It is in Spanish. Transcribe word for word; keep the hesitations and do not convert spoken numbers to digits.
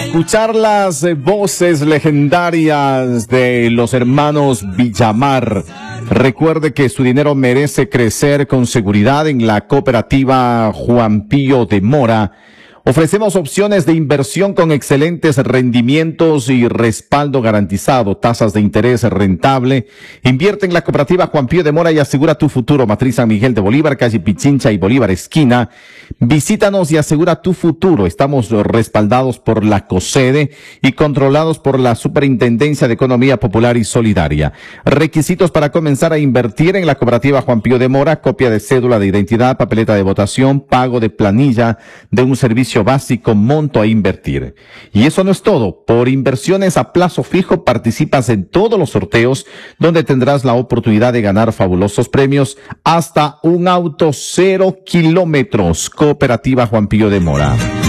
Escuchar las eh, voces legendarias de los hermanos Villamar. Recuerde que su dinero merece crecer con seguridad en la cooperativa Juan Pío de Mora. Ofrecemos opciones de inversión con excelentes rendimientos y respaldo garantizado, tasas de interés rentable. Invierte en la cooperativa Juan Pío de Mora y asegura tu futuro. Matriz San Miguel de Bolívar, calle Pichincha y Bolívar esquina. Visítanos y asegura tu futuro. Estamos respaldados por la COSEDE y controlados por la Superintendencia de Economía Popular y Solidaria. Requisitos para comenzar a invertir en la cooperativa Juan Pío de Mora: copia de cédula de identidad, papeleta de votación, pago de planilla de un servicio básico, monto a invertir. Y eso no es todo. Por inversiones a plazo fijo participas en todos los sorteos, donde tendrás la oportunidad de ganar fabulosos premios hasta un auto cero kilómetros. Cooperativa Juan Pío de Mora.